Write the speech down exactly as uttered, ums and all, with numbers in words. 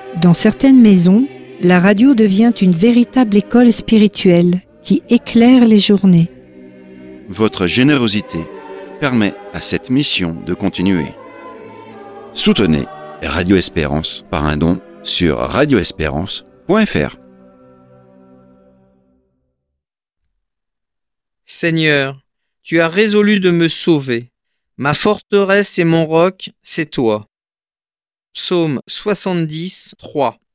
Dans certaines maisons, la radio devient une véritable école spirituelle qui éclaire les journées. Votre générosité permet à cette mission de continuer. Soutenez Radio Espérance par un don sur radio espérance point f r. Seigneur, tu as résolu de me sauver. Ma forteresse et mon roc, c'est toi. Psaume soixante-dix, trois.